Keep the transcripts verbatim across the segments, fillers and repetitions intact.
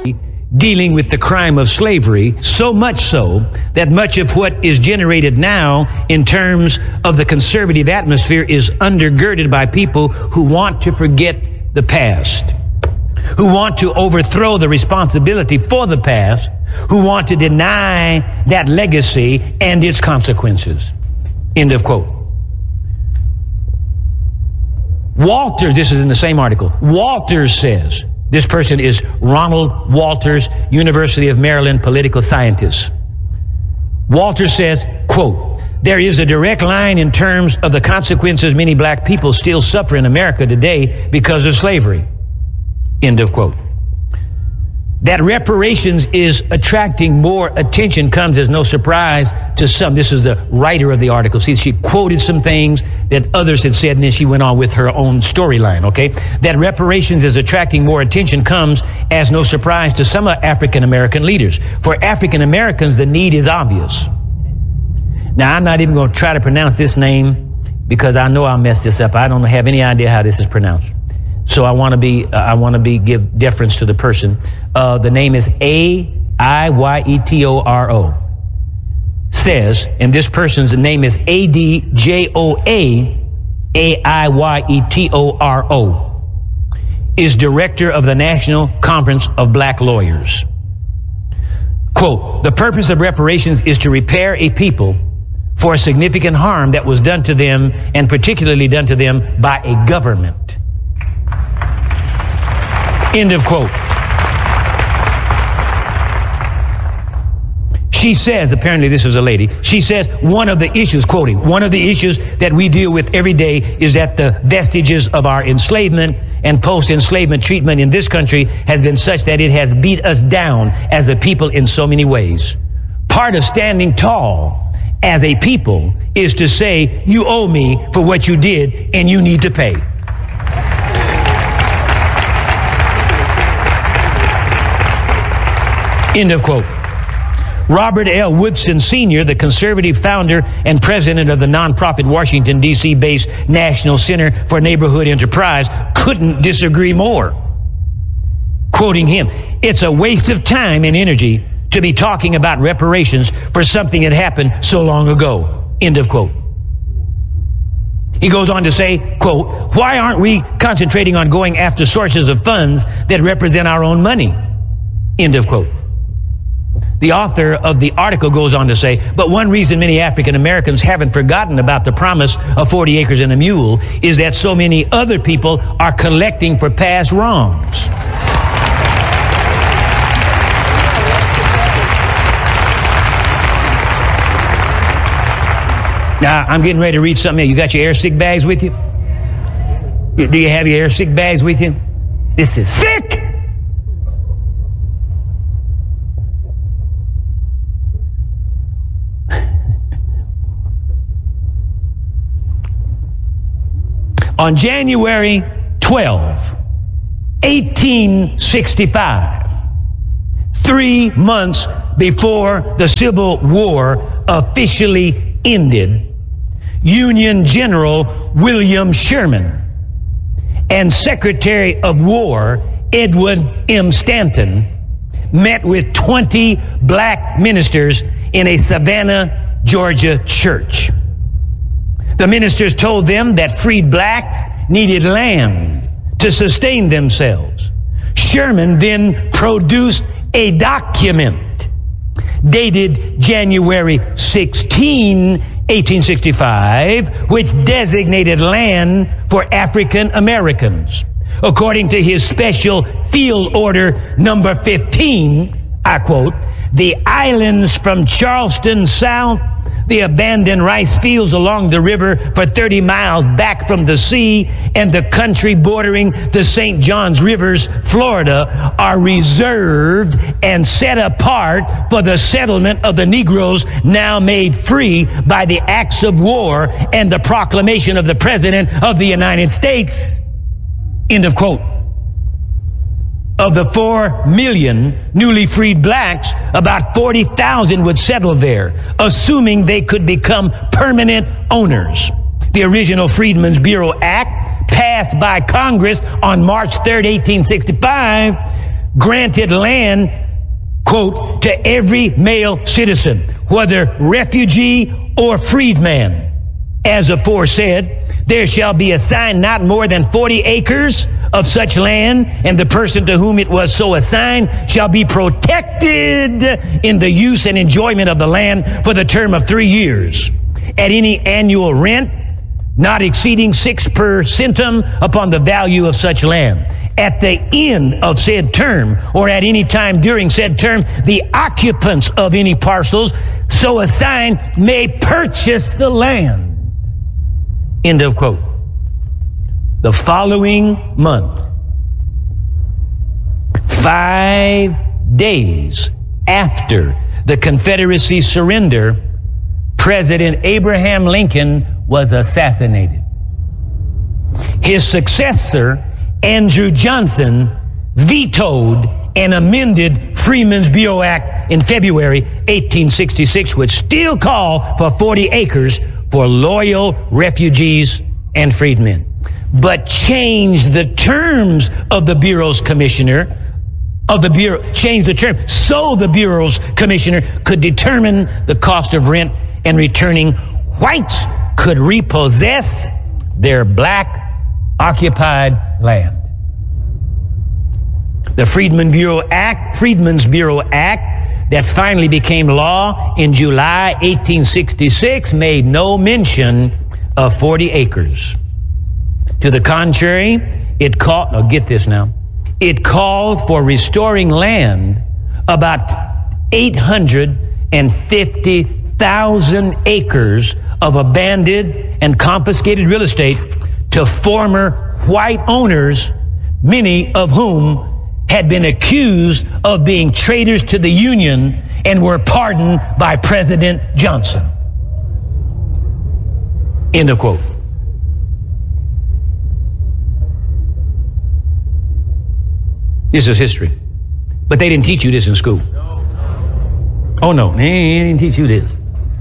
dealing with the crime of slavery, so much so that much of what is generated now in terms of the conservative atmosphere is undergirded by people who want to forget the past, who want to overthrow the responsibility for the past, who want to deny that legacy and its consequences. End of quote. Walters, this is in the same article, Walters says, this person is Ronald Walters, University of Maryland political scientist. Walters says, quote, there is a direct line in terms of the consequences many black people still suffer in America today because of slavery. End of quote. That reparations is attracting more attention comes as no surprise to some. This is the writer of the article. See, she quoted some things that others had said, and then she went on with her own storyline, okay? That reparations is attracting more attention comes as no surprise to some African-American leaders. For African-Americans, the need is obvious. Now, I'm not even going to try to pronounce this name because I know I'll mess this up. I don't have any idea how this is pronounced. So I want to be, uh, I want to be, give deference to the person. Uh, the name is A I Y E T O R O. Says, and this person's name is A D J O A A I Y E T O R O, is director of the National Conference of Black Lawyers. Quote, the purpose of reparations is to repair a people for significant harm that was done to them, and particularly done to them by a government. End of quote. She says, apparently this is a lady, she says one of the issues, quoting, one of the issues that we deal with every day is that the vestiges of our enslavement and post-enslavement treatment in this country has been such that it has beat us down as a people in so many ways. Part of standing tall as a people is to say, you owe me for what you did and you need to pay. End of quote. Robert L. Woodson Senior, the conservative founder and president of the nonprofit Washington, D C based National Center for Neighborhood Enterprise, couldn't disagree more. Quoting him, it's a waste of time and energy to be talking about reparations for something that happened so long ago. End of quote. He goes on to say, quote, why aren't we concentrating on going after sources of funds that represent our own money? End of quote. The author of the article goes on to say, but one reason many African Americans haven't forgotten about the promise of forty acres and a mule is that so many other people are collecting for past wrongs. Now, I'm getting ready to read something. You got your air sick bags with you? Do you have your air sick bags with you? This is sick! On January twelfth, eighteen sixty-five, three months before the Civil War officially ended, Union General William Sherman and Secretary of War Edward M. Stanton met with twenty black ministers in a Savannah, Georgia church. The ministers told them that freed blacks needed land to sustain themselves. Sherman then produced a document dated January sixteenth, eighteen sixty-five, which designated land for African Americans. According to his special field order number fifteen, I quote, the islands from Charleston south, the abandoned rice fields along the river for thirty miles back from the sea, and the country bordering the Saint Johns Rivers, Florida, are reserved and set apart for the settlement of the Negroes now made free by the acts of war and the proclamation of the President of the United States. End of quote. Of the four million newly freed blacks, about forty thousand would settle there, assuming they could become permanent owners. The original Freedmen's Bureau Act, passed by Congress on March third, eighteen sixty-five, granted land, quote, to every male citizen, whether refugee or freedman. As aforesaid, there shall be assigned not more than forty acres of such land, and the person to whom it was so assigned shall be protected in the use and enjoyment of the land for the term of three years, at any annual rent not exceeding six per centum upon the value of such land. At the end of said term, or at any time during said term, the occupants of any parcels so assigned may purchase the land. End of quote. The following month, five days after the Confederacy's surrender, President Abraham Lincoln was assassinated. His successor, Andrew Johnson, vetoed an amended Freedmen's Bureau Act in February eighteen sixty-six, which still called for forty acres for loyal refugees and freedmen, but changed the terms of the Bureau's commissioner, of the Bureau, changed the term so the Bureau's commissioner could determine the cost of rent, and returning whites could repossess their black occupied land. The Freedmen's Bureau Act, Freedmen's Bureau Act, that finally became law in July eighteen sixty-six, made no mention of forty acres. To the contrary, it called, now get this now, it called for restoring land about eight hundred fifty thousand acres of abandoned and confiscated real estate to former white owners, many of whom had been accused of being traitors to the Union and were pardoned by President Johnson. End of quote. This is history. But they didn't teach you this in school. Oh no, they didn't teach you this.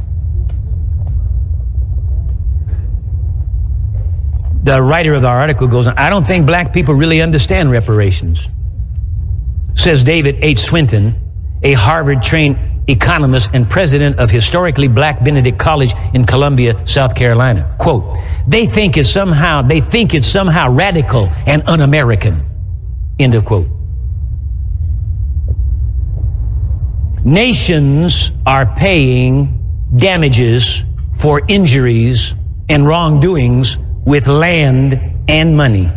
The writer of the article goes on, I don't think black people really understand reparations, says David H. Swinton, a Harvard-trained economist and president of historically black Benedict College in Columbia, South Carolina. Quote, they think it's somehow, they think it's somehow radical and un-American. End of quote. Nations are paying damages for injuries and wrongdoings with land and money.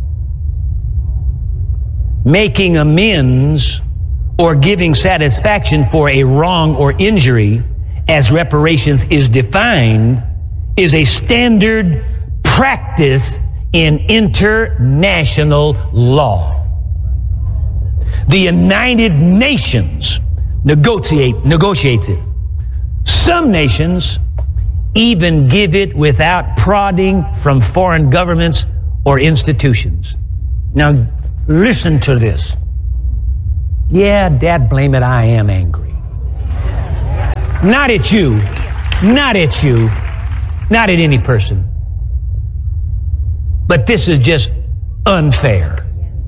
Making amends or giving satisfaction for a wrong or injury, as reparations is defined, is a standard practice in international law. The United Nations negotiate, negotiates it. Some nations even give it without prodding from foreign governments or institutions. Now, listen to this. Yeah, Dad, blame it, I am angry. Not at you, not at you, not at any person. But this is just unfair.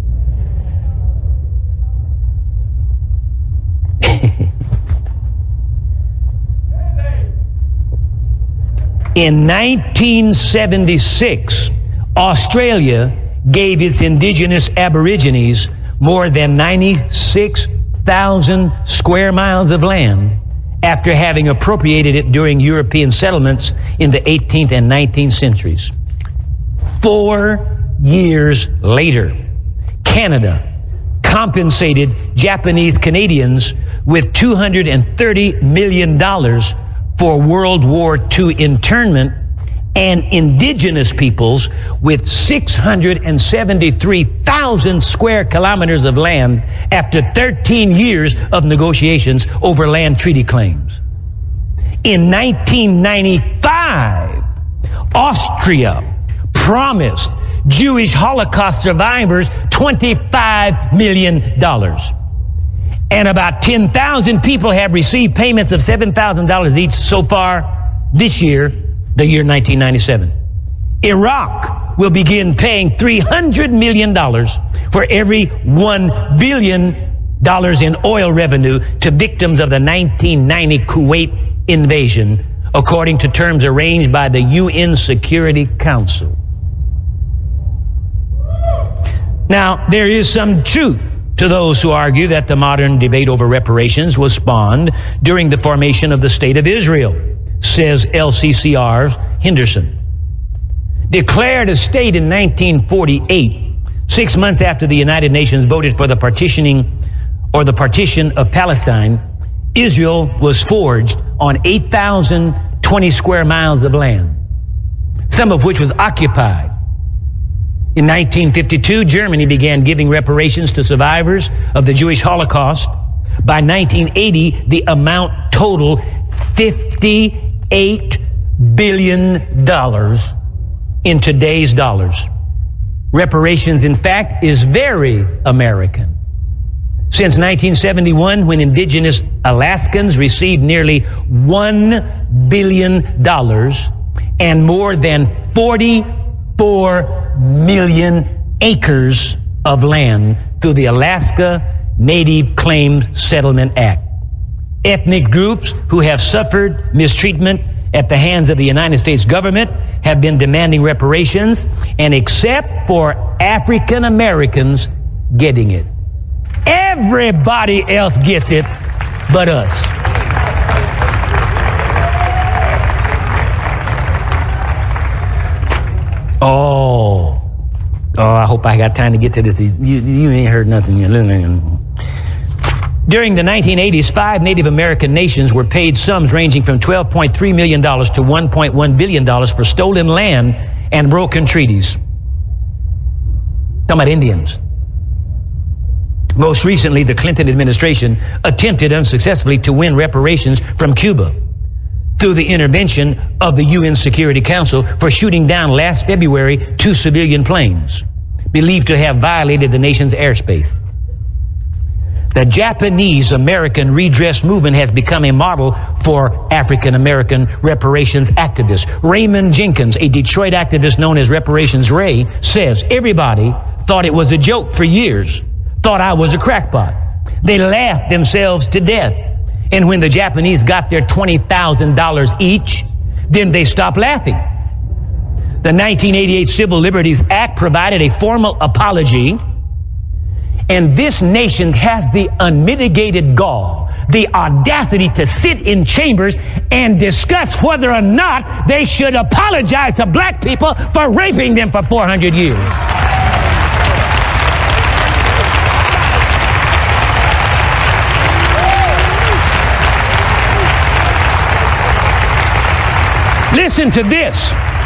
In nineteen seventy-six, Australia gave its indigenous Aborigines more than ninety-six thousand square miles of land after having appropriated it during European settlements in the eighteenth and nineteenth centuries. Four years later, Canada compensated Japanese Canadians with two hundred thirty million dollars for World War Two internment, and indigenous peoples with six hundred seventy-three thousand square kilometers of land after thirteen years of negotiations over land treaty claims. In nineteen ninety-five, Austria promised Jewish Holocaust survivors twenty-five million dollars. And about ten thousand people have received payments of seven thousand dollars each so far this year, the year nineteen ninety-seven. Iraq will begin paying three hundred million dollars for every one billion dollars in oil revenue to victims of the nineteen ninety Kuwait invasion, according to terms arranged by the U N Security Council. Now, there is some truth to those who argue that the modern debate over reparations was spawned during the formation of the State of Israel, says L C C R's Henderson. Declared a state in nineteen forty-eight, six months after the United Nations voted for the partitioning or the partition of Palestine, Israel was forged on eight thousand twenty square miles of land, some of which was occupied. In nineteen fifty-two, Germany began giving reparations to survivors of the Jewish Holocaust. By nineteen eighty, the amount totaled fifty-eight billion dollars in today's dollars. Reparations, in fact, is very American. Since nineteen seventy-one, when indigenous Alaskans received nearly one billion dollars and more than forty-four million acres of land through the Alaska Native Claims Settlement Act. Ethnic groups who have suffered mistreatment at the hands of the United States government have been demanding reparations, and except for African Americans getting it. Everybody else gets it but us. Oh, oh! I hope I got time to get to this. You, you ain't heard nothing yet. During the nineteen eighties, five Native American nations were paid sums ranging from twelve point three million dollars to one point one billion dollars for stolen land and broken treaties. Talking about Indians. Most recently, the Clinton administration attempted unsuccessfully to win reparations from Cuba through the intervention of the U N Security Council for shooting down last February two civilian planes believed to have violated the nation's airspace. The Japanese American redress movement has become a model for African American reparations activists. Raymond Jenkins, a Detroit activist known as Reparations Ray, says everybody thought it was a joke for years, thought I was a crackpot. They laughed themselves to death. And when the Japanese got their twenty thousand dollars each, then they stopped laughing. The nineteen eighty-eight Civil Liberties Act provided a formal apology, and this nation has the unmitigated gall, the audacity to sit in chambers and discuss whether or not they should apologize to black people for raping them for four hundred years. Listen to this.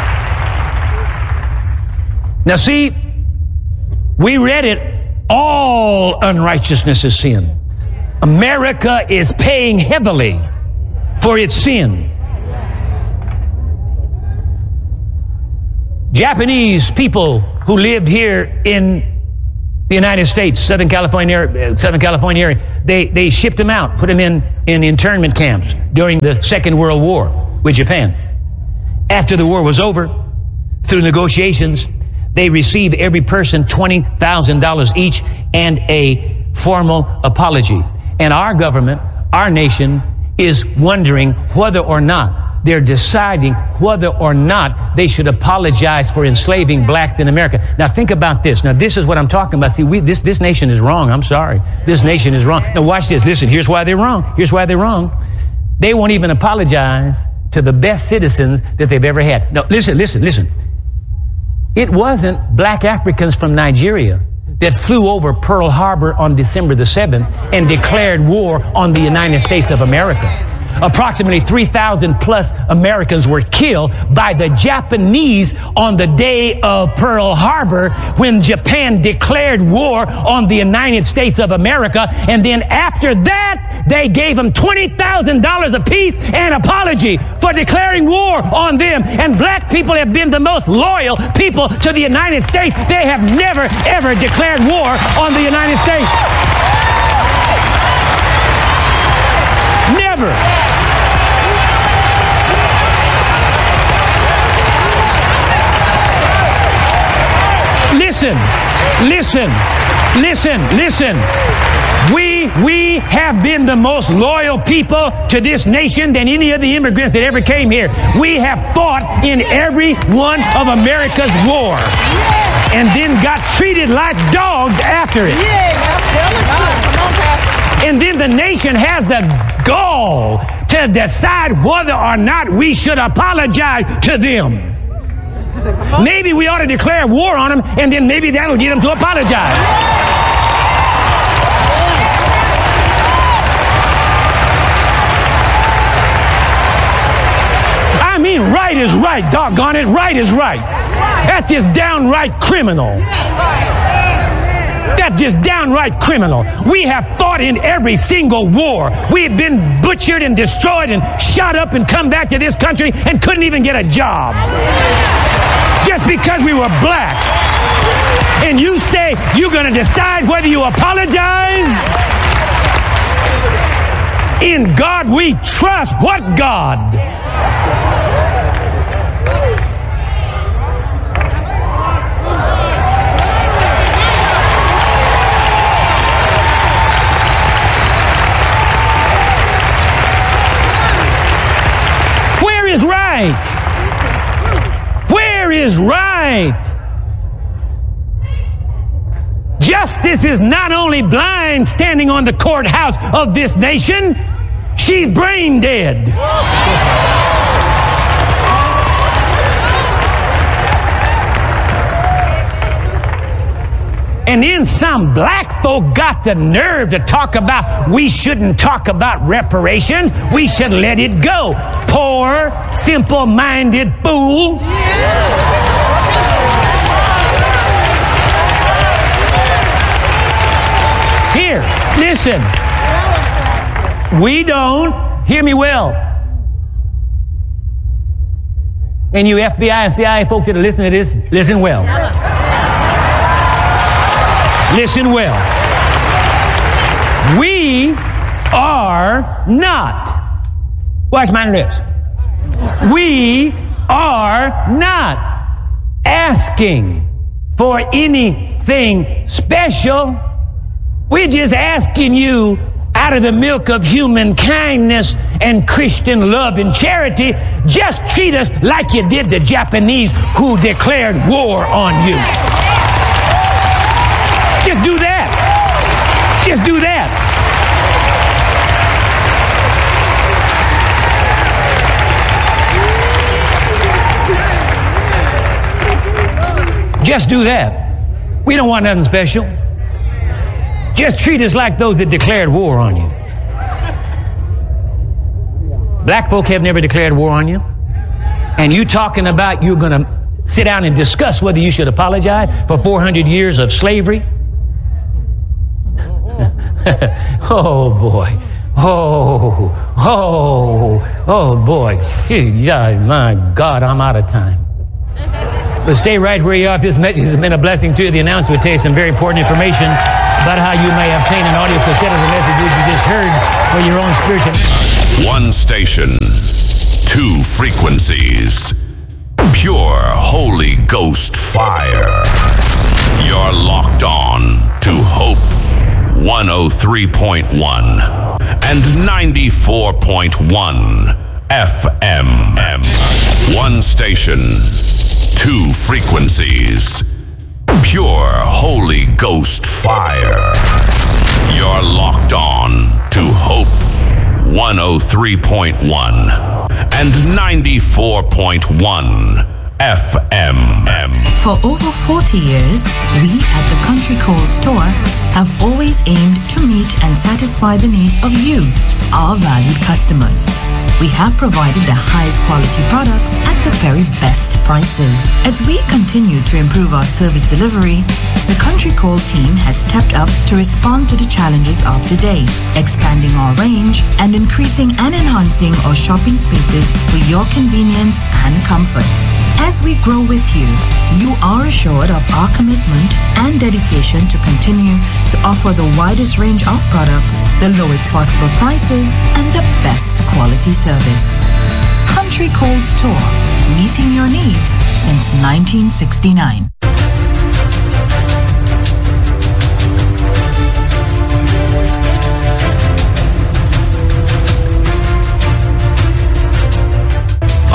Now see, we read it, all unrighteousness is sin. America is paying heavily for its sin. Japanese people who lived here in the United States, Southern California, Southern California area, they, they shipped them out, put them in, in internment camps during the Second World War with Japan. After the war was over, through negotiations, they received every person twenty thousand dollars each and a formal apology. And our government, our nation, is wondering whether or not they're deciding whether or not they should apologize for enslaving blacks in America. Now think about this. Now this is what I'm talking about. See, we, this, this nation is wrong. I'm sorry. This nation is wrong. Now watch this. Listen, here's why they're wrong. Here's why they're wrong. They won't even apologize to the best citizens that they've ever had. No, listen, listen, listen. It wasn't black Africans from Nigeria that flew over Pearl Harbor on December the seventh and declared war on the United States of America. Approximately three thousand plus Americans were killed by the Japanese on the day of Pearl Harbor when Japan declared war on the United States of America. And then after that, they gave them twenty thousand dollars apiece and apology for declaring war on them. And black people have been the most loyal people to the United States. They have never, ever declared war on the United States. Never. listen, listen, listen, listen. We, we have been the most loyal people to this nation than any of the immigrants that ever came here. We have fought in every one of America's war and then got treated like dogs after it. And then the nation has the gall to decide whether or not we should apologize to them. Maybe we ought to declare war on them, and then maybe that'll get them to apologize. I mean, right is right, doggone it. Right is right. That's just downright criminal. That's just downright criminal. We have fought in every single war. We have been butchered and destroyed and shot up and come back to this country and couldn't even get a job. Just because we were black. And you say you're going to decide whether you apologize? In God we trust. What God? Where is right? Where is right? Justice is not only blind standing on the courthouse of this nation, she's brain dead. And then some black folk got the nerve to talk about we shouldn't talk about reparations. We should let it go. Poor, simple-minded fool. Here, listen. We don't, hear me well. And you F B I and C I A folk that are listening to this, listen well. Listen well. We are not. Watch my lips. We are not asking for anything special. We're just asking you out of the milk of human kindness and Christian love and charity, just treat us like you did the Japanese who declared war on you. Just do that. Just do that. Just do that. We don't want nothing special. Just treat us like those that declared war on you. Black folk have never declared war on you. And you talking about you're going to sit down and discuss whether you should apologize for four hundred years of slavery? Oh, boy. Oh, oh, oh, boy. Gee, yeah, my God, I'm out of time. But stay right where you are. If this message has been a blessing to you, the announcer will tell you some very important information about how you may obtain an audio cassette of the messages you just heard for your own spiritual. One station, two frequencies, pure Holy Ghost fire. You're locked on to Hope one oh three point one and ninety-four point one F M. One station, two frequencies, pure Holy Ghost fire. You're locked on to Hope one oh three point one and ninety-four point one F M. For over forty years, we at the Country Coal Store have always aimed to meet and satisfy the needs of you, our valued customers. We have provided the highest quality products at the very best prices. As we continue to improve our service delivery, the Country Coal team has stepped up to respond to the challenges of today, expanding our range and increasing and enhancing our shopping spaces for your convenience and comfort. As we grow with you, you are assured of our commitment and dedication to continue to offer the widest range of products, the lowest possible prices, and the best quality service. Country Coal Store, meeting your needs since nineteen sixty-nine.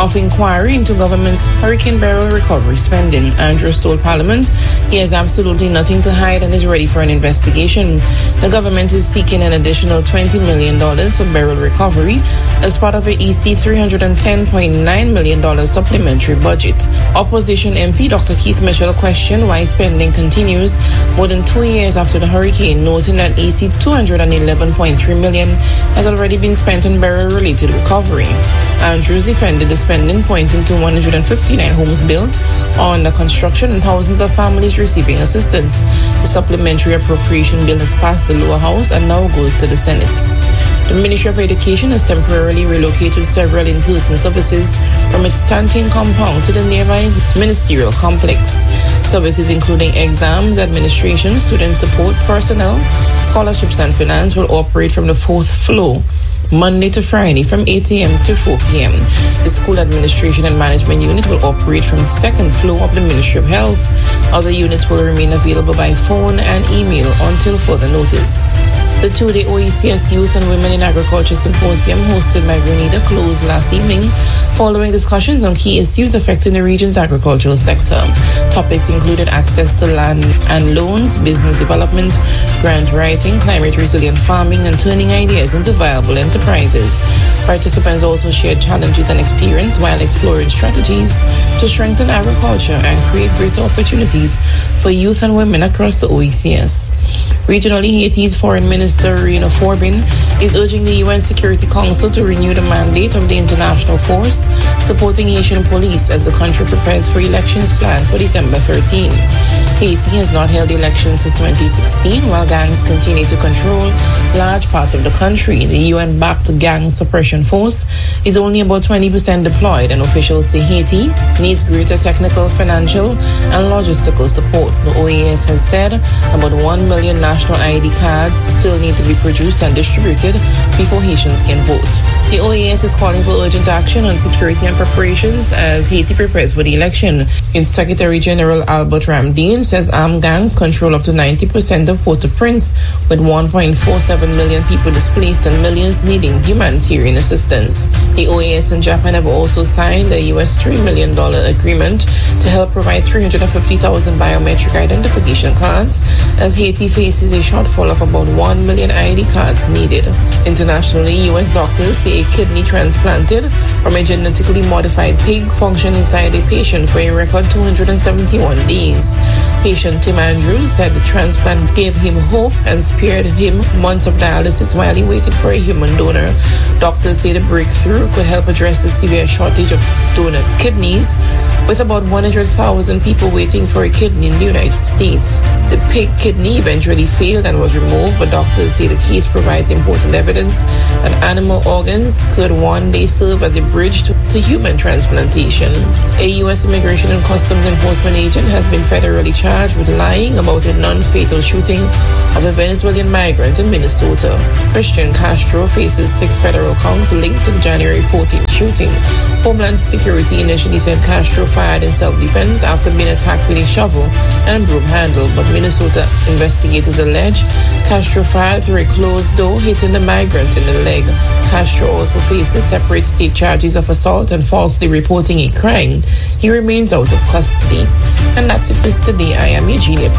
of inquiry into government's Hurricane Beryl recovery spending. Andrews told Parliament he has absolutely nothing to hide and is ready for an investigation. The government is seeking an additional twenty million dollars for Beryl recovery as part of a E C three hundred ten point nine million dollars supplementary budget. Opposition M P Doctor Keith Mitchell questioned why spending continues more than two years after the hurricane, noting that E C two hundred eleven point three million dollars has already been spent on Beryl-related recovery. Andrews defended the spending, pointing to one hundred fifty-nine homes built or under construction and thousands of families receiving assistance. The supplementary appropriation bill has passed the lower house and now goes to the Senate. The Ministry of Education has temporarily relocated several in-person services from its Stanton compound to the nearby ministerial complex. Services including exams, administration, student support, personnel, scholarships and finance will operate from the fourth floor Monday to Friday from eight a.m. to four p.m. The school administration and management unit will operate from the second floor of the Ministry of Health. Other units will remain available by phone and email until further notice. The two-day O E C S Youth and Women in Agriculture Symposium hosted by Grenada closed last evening following discussions on key issues affecting the region's agricultural sector. Topics included access to land and loans, business development, grant writing, climate-resilient farming, and turning ideas into viable enterprises. Participants also shared challenges and experience while exploring strategies to strengthen agriculture and create greater opportunities for youth and women across the O E C S. Regionally, Haiti's Foreign Minister Reno Forbin is urging the U N Security Council to renew the mandate of the international force supporting Haitian police as the country prepares for elections planned for December thirteenth. Haiti has not held elections since twenty sixteen, while gangs continue to control large parts of the country. The U N-backed gang suppression force is only about twenty percent deployed, and officials say Haiti needs greater technical, financial, and logistical support. The O A S has said about one million national I D cards still need to be produced and distributed before Haitians can vote. The O A S is calling for urgent action on security and preparations as Haiti prepares for the election. Its Secretary General Albert Ramdale says armed gangs control up to ninety percent of Port-au-Prince, with one point four seven million people displaced and millions needing humanitarian assistance. The O A S and Japan have also signed a U S three million dollars agreement to help provide three hundred fifty thousand biometric identification cards as Haiti faces a shortfall of about one million I D cards needed. Internationally, U S doctors say a kidney transplanted from a genetically modified pig functioned inside a patient for a record two hundred seventy-one days. Patient Tim Andrews said the transplant gave him hope and spared him months of dialysis while he waited for a human donor. Doctors say the breakthrough could help address the severe shortage of donor kidneys, with about one hundred thousand people waiting for a kidney in the United States. The pig kidney eventually failed and was removed, but doctors say the case provides important evidence that animal organs could one day serve as a bridge to, to human transplantation. A U S Immigration and Customs Enforcement agent has been federally charged with lying about a non-fatal shooting of a Venezuelan migrant in Minnesota. Christian Castro faces six federal counts linked to the January fourteenth shooting. Homeland Security initially said Castro fired in self-defense after being attacked with a shovel and broom handle, but Minnesota investigators allege Castro fired through a closed door, hitting the migrant in the leg. Castro also faces separate state charges of assault and falsely reporting a crime. He remains out of custody. And that's it for today. I am Eugenia P.